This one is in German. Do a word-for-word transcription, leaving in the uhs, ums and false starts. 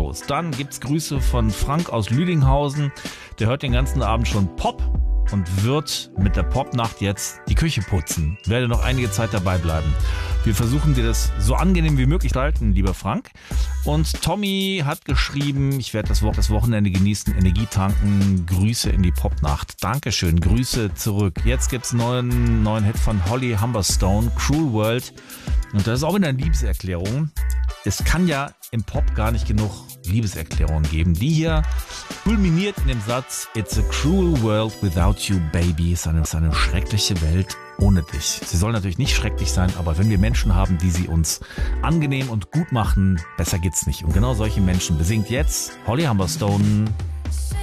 los. Dann gibt's Grüße von Frank aus Lüdinghausen. Der hört den ganzen Abend schon Pop und wird mit der Popnacht jetzt die Küche putzen. Werde noch einige Zeit dabei bleiben. Wir versuchen dir das so angenehm wie möglich zu halten, lieber Frank. Und Tommy hat geschrieben, ich werde das, Wo- das Wochenende genießen, Energie tanken, Grüße in die Popnacht. Dankeschön, Grüße zurück. Jetzt gibt's einen neuen, neuen Hit von Holly Humberstone, Cruel World. Und das ist auch wieder eine Liebeserklärung. Es kann ja im Pop gar nicht genug Liebeserklärungen geben. Die hier kulminiert in dem Satz: It's a cruel world without you, baby. Es ist eine, es ist eine schreckliche Welt ohne dich. Sie soll natürlich nicht schrecklich sein, aber wenn wir Menschen haben, die sie uns angenehm und gut machen, besser geht's nicht. Und genau solche Menschen besingt jetzt Holly Humberstone.